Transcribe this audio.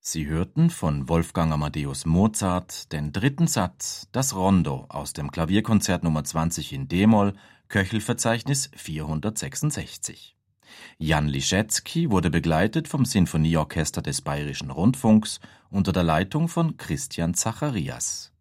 Sie hörten von Wolfgang Amadeus Mozart den dritten Satz, das Rondo aus dem Klavierkonzert Nummer 20 in d-Moll, Köchelverzeichnis 466. Jan Liszewski wurde begleitet vom Sinfonieorchester des Bayerischen Rundfunks unter der Leitung von Christian Zacharias.